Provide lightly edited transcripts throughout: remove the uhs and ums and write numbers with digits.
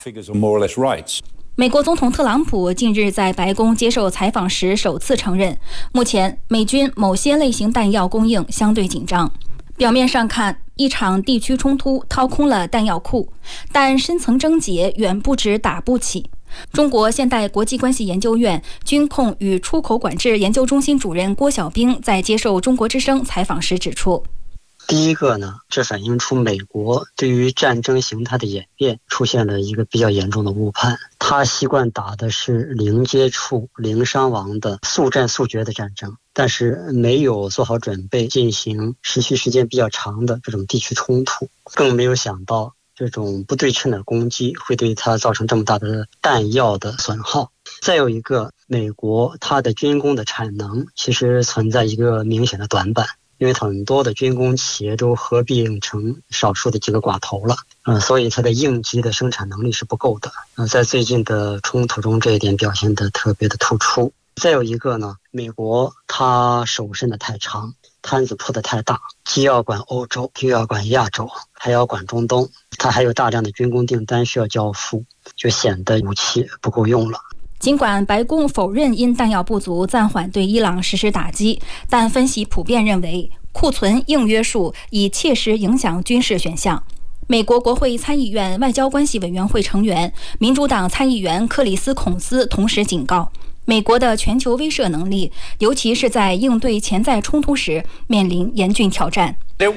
美国总统特朗普近日在白宫接受采访时首次承认，目前美军某些类型弹药供应相对紧张。表面上看，一场地区冲突掏空了弹药库，但深层症结远不止打不起。中国现代国际关系研究院军控与出口管制研究中心主任郭晓兵在接受中国之声采访时指出， 第一个呢，这反映出美国对于战争形态的演变出现了一个比较严重的误判。他习惯打的是零接触、零伤亡的速战速决的战争，但是没有做好准备进行持续时间比较长的这种地区冲突，更没有想到这种不对称的攻击会对他造成这么大的弹药的损耗。再有一个，美国它的军工的产能其实存在一个明显的短板，因为很多的军工企业都合并成少数的几个寡头了，所以它的应急的生产能力是不够的。在最近的冲突中，这一点表现得特别的突出。再有一个呢，美国它手伸得太长，摊子铺得太大，既要管欧洲，又要管亚洲，还要管中东，它还有大量的军工订单需要交付，就显得武器不够用了。 尽管白宫否认因弹药不足暂缓对伊朗实施打击，但分析普遍认为库存硬约束已切实影响军事选项。美国国会参议院外交关系委员会成员、民主党参议员克里斯·孔斯同时警告，美国的全球威慑能力，尤其是在应对潜在冲突时，面临严峻挑战。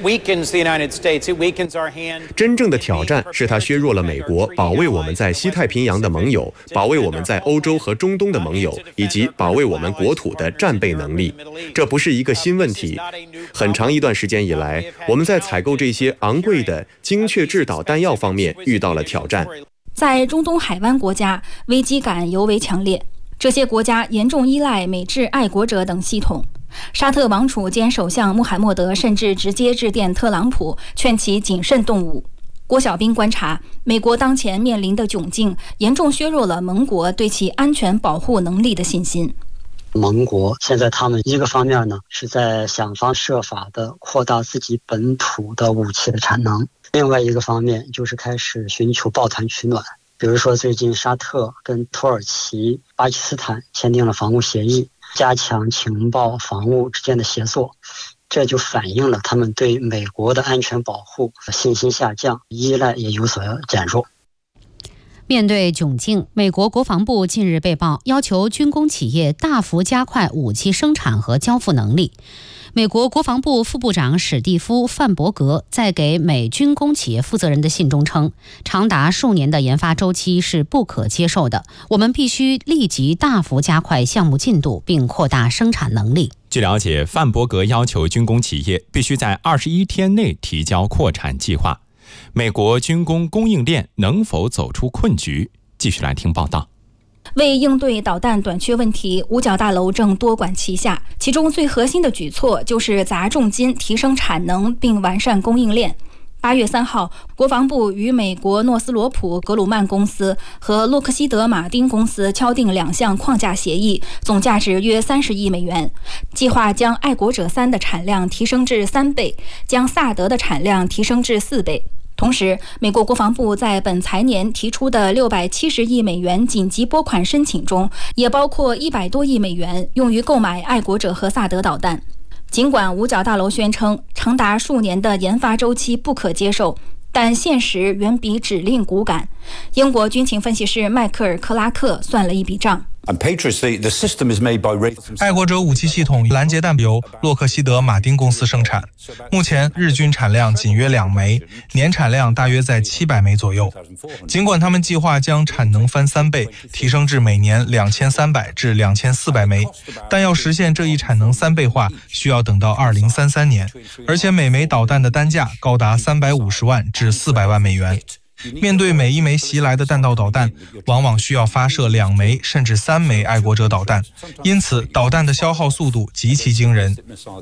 真正的挑战是它削弱了美国保卫我们在西太平洋的盟友，保卫我们在欧洲和中东的盟友，以及保卫我们国土的战备能力。这不是一个新问题。很长一段时间以来，我们在采购这些昂贵的精确制导弹药方面遇到了挑战。 在中东海湾国家，危机感尤为强烈。这些国家严重依赖美制爱国者等系统。沙特王储兼首相穆罕默德甚至直接致电特朗普，劝其谨慎动武。郭晓兵观察，美国当前面临的窘境，严重削弱了盟国对其安全保护能力的信心。 盟国现在他们一个方面呢，是在想方设法的扩大自己本土的武器的产能，另外一个方面就是开始寻求抱团取暖。比如说最近沙特跟土耳其、巴基斯坦签订了防务协议，加强情报防务之间的协作，这就反映了他们对美国的安全保护信心下降，依赖也有所减弱。 面对窘境，美国国防部近日被曝要求军工企业大幅加快武器生产和交付能力。美国国防部副部长史蒂夫·范伯格在给美军工企业负责人的信中称，长达数年的研发周期是不可接受的，我们必须立即大幅加快项目进度，并扩大生产能力。 据了解，范伯格要求军工企业必须在21天内提交扩产计划。美国军工供应链能否走出困局？继续来听报道。 为应对导弹短缺问题，五角大楼正多管齐下，其中最核心的举措就是砸重金提升产能并完善供应链。8月3号，国防部与美国诺斯罗普格鲁曼公司和洛克希德马丁公司敲定2项框架协议，总价值约30亿美元，计划将爱国者3的产量提升至3倍，将萨德的产量提升至4倍。同时，美国国防部在本财年提出的670亿美元紧急拨款申请中，也包括100多亿美元用于购买爱国者和萨德导弹。尽管五角大楼宣称长达数年的研发周期不可接受，但现实远比指令骨感。英国军情分析师迈克尔·克拉克算了一笔账。 爱国者武器系统拦截弹由洛克希德马丁公司生产，目前日均产量仅约2枚，年产量大约在700枚左右。尽管他们计划将产能翻3倍，提升至每年2300至2400枚，但要实现这一产能3倍化，需要等到2033年，而且每枚导弹的单价高达350万至400万美元。面对每一枚袭来的弹道导弹，往往需要发射2枚甚至3枚爱国者导弹，因此导弹的消耗速度极其惊人。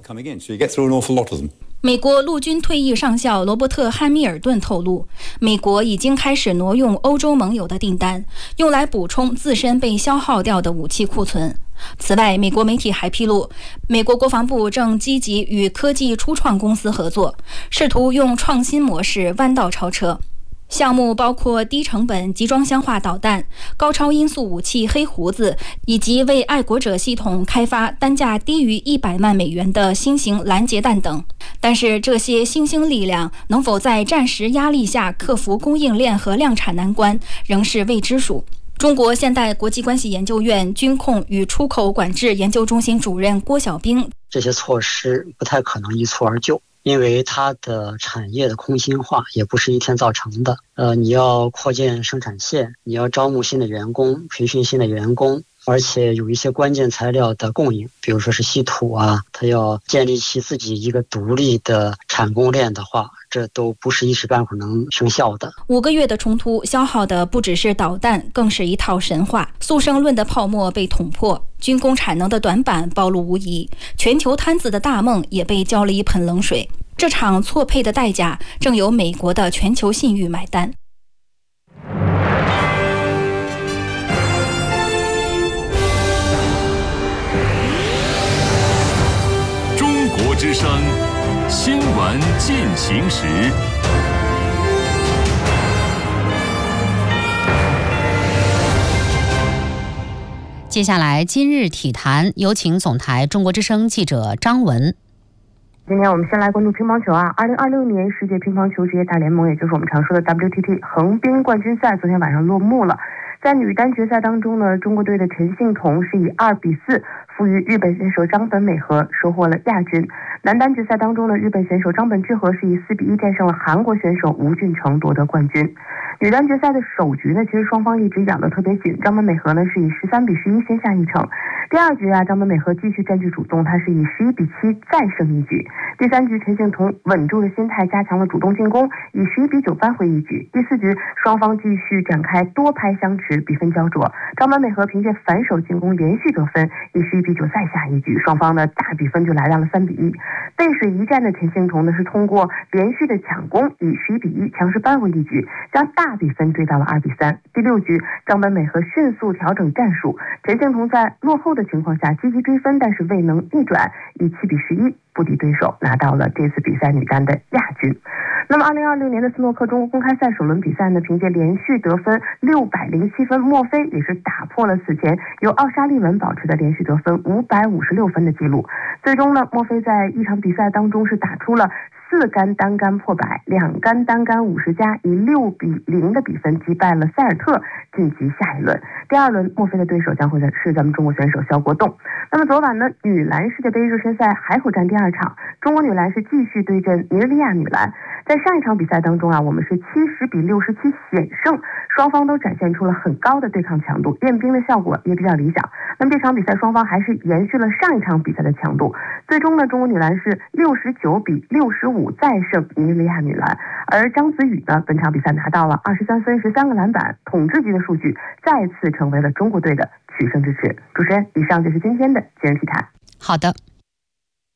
美国陆军退役上校罗伯特·汉密尔顿透露，美国已经开始挪用欧洲盟友的订单，用来补充自身被消耗掉的武器库存。此外，美国媒体还披露，美国国防部正积极与科技初创公司合作，试图用创新模式弯道超车。 项目包括低成本集装箱化导弹、高超音速武器黑胡子，以及为爱国者系统开发单价低于100万美元的新型拦截弹等。但是这些新兴力量能否在战时压力下克服供应链和量产难关，仍是未知数。中国现代国际关系研究院军控与出口管制研究中心主任郭晓兵： 这些措施不太可能一蹴而就，因为它的产业的空心化也不是一天造成的。你要扩建生产线，你要招募新的员工，培训新的员工，而且有一些关键材料的供应，比如说是稀土啊，它要建立起自己一个独立的产供链的话，这都不是一时半会儿能生效的。 5个月的冲突消耗的不只是导弹，更是一套神话。速胜论的泡沫被捅破，军工产能的短板暴露无遗，全球摊子的大梦也被浇了一盆冷水。这场错配的代价正由美国的全球信誉买单。 中国之声新闻进行时。 接下来今日体坛，有请总台中国之声记者张文。 今天我们先来关注乒乓球啊！2026年世界乒乓球职业大联盟，也就是我们常说的 WTT 横滨冠军赛，昨天晚上落幕了。在女单决赛当中呢，中国队的陈幸同是以2-4负于日本选手张本美和，收获了亚军。男单决赛当中呢，日本选手张本智和是以4-1战胜了韩国选手吴俊成，夺得冠军。女单决赛的首局呢，其实双方一直咬得特别紧，张本美和呢是以13-11先下一城。第二局啊，张本美和继续占据主动，他是以11-7再胜一局。第三局，陈幸同稳住了心态，加强了主动进攻，以11-9扳回一局。第四局，双方继续展开多拍相持，比分焦灼。张本美和凭借反手进攻连续得分，以11-9再下一局，双方的大比分就来到了3-1。背水一战的陈幸同呢是通过连续的抢攻，以11-1强势扳回一局，将大比分追到了2-3。第六局，张本美和迅速调整战术，陈幸同在落后的情况下积极追分，但是未能逆转，以7-11不敌对手，拿到了这次比赛女单的亚军。那么2026年的斯诺克中国公开赛首轮比赛呢，凭借连续得分607分，墨菲也是打破了此前由奥沙利文保持的连续得分556分的记录。最终呢，墨菲在一场比赛当中是打出了4杆单杆破百，2杆单杆50加，以6-0的比分击败了塞尔特，晋级下一轮。第二轮，墨菲的对手将会是咱们中国选手肖国栋。那么昨晚呢，女篮世界杯热身赛海口站第二场，中国女篮是继续对阵尼日利亚女篮。在上一场比赛当中啊，我们是70-67险胜，双方都展现出了很高的对抗强度，练兵的效果也比较理想。那么这场比赛双方还是延续了上一场比赛的强度，最终呢，中国女篮是69-65再胜尼日利亚女篮。而张子宇呢，本场比赛拿到了23分、13个篮板，统治级的数据再次成为了中国队的取胜支持。主持人，以上就是今天的今日体坛。 好的。